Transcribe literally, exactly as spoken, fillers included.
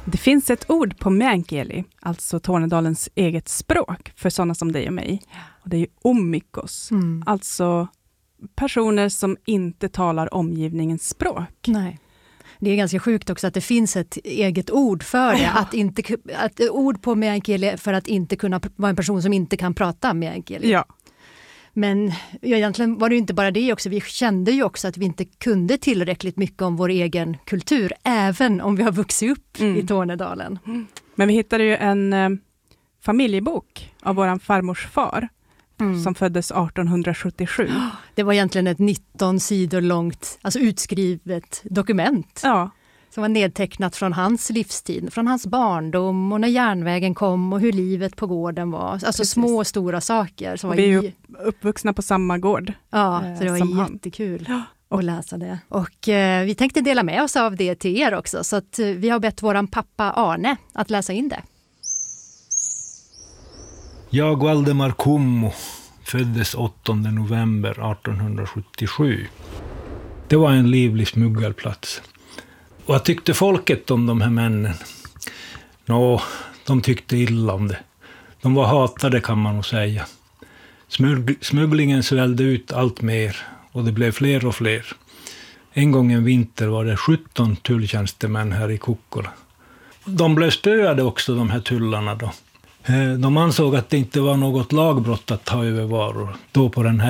Det finns ett ord på meänkieli, alltså Tornedalens eget språk för sådana som dig och mig. Och det är ju ommikos, mm. alltså personer som inte talar omgivningens språk. Nej. Det är ganska sjukt också att det finns ett eget ord för det. Ja. Att inte, att ord på meänkieli för att inte kunna vara en person som inte kan prata meänkieli. Ja. Men egentligen var det ju inte bara det också. Vi kände ju också att vi inte kunde tillräckligt mycket om vår egen kultur. Även om vi har vuxit upp mm. i Tornedalen. Mm. Men vi hittade ju en eh, familjebok av våran farmors far. Mm. Som föddes arton sjuttiosju. Det var egentligen ett nitton sidor långt, alltså utskrivet dokument. Ja. Som var nedtecknat från hans livstid, från hans barndom och när järnvägen kom och hur livet på gården var. Alltså Precis. små och stora saker. Som och var vi är ju uppvuxna på samma gård. Ja, så det var jättekul ja. att läsa det. Och eh, vi tänkte dela med oss av det till er också. Så att, eh, vi har bett våran pappa Arne att läsa in det. Jag, Valdemar Kummu, föddes åttonde november arton sjuttiosju. Det var en livlig smuggelplats. Och jag tyckte folket om de här männen? Nå, de tyckte illa om det. De var hatade kan man nog säga. Smugg- smugglingen svällde ut allt mer och det blev fler och fler. En gång en vinter var det sjutton tulltjänstemän här i Kokkola. De blev spöade också, de här tullarna då. De ansåg att det inte var något lagbrott att ta över varor då på den här